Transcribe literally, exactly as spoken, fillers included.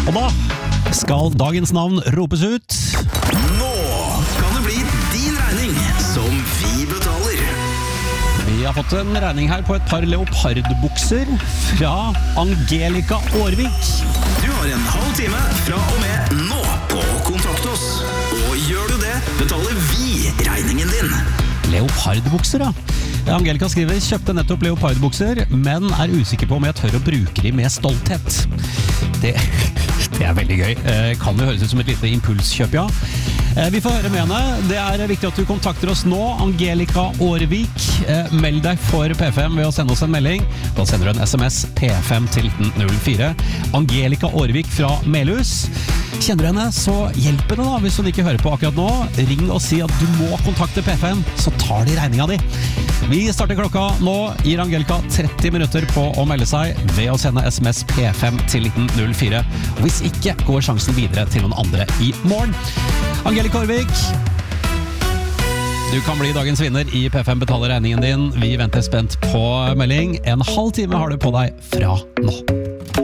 Og da skal dagens navn ropes ut. Nå kan det bli din regning som vi betaler. Vi har fått en regning her på et par leopardbukser fra Angelica Aarvik. Du har en halv time fra og med nå på å kontakte oss. Og gjør du det, betaler vi regningen din. Leopardbukser, ja. Angelica skriver, kjøpte nettopp leopardbukser, men er usikker på om jeg tør å bruke de med stolthet. Det, det er veldig gøy. Kan jo høres ut som et lite impulskjøp, ja. Vi får høre med henne. Det er viktig at du kontakter oss nå, Angelica Aarvik. Meld deg for P fem ved å sende oss en melding. Da sender du en sms P fem til nitten null fire. Angelica Aarvik fra Melhus. Kjenner du henne, så hjelp henne da, hvis hun ikke hører på akkurat nå. Ring og si at du må kontakte P fem, så tar de regninga di. Vi starter klokka nå, gir Angelica tretti minutter på å melde seg ved å sende sms P fem til nitten null fire. Og hvis ikke, går sjansen videre til noen andre i morgen. Angelica Aarvik, du kan bli dagens vinner i P fem betaler regningen din. Vi venter spent på melding. En halv time har du på deg fra nå.